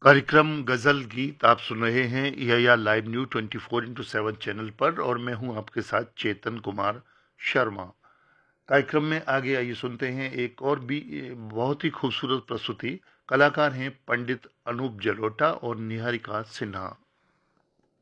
कार्यक्रम गजल गीत आप सुन रहे हैं या लाइव न्यू 24x7 चैनल पर और मैं हूं आपके साथ चेतन कुमार शर्मा। कार्यक्रम में आगे आइए सुनते हैं एक और भी बहुत ही खूबसूरत प्रस्तुति। कलाकार हैं पंडित अनूप जलोटा और निहारिका सिन्हा।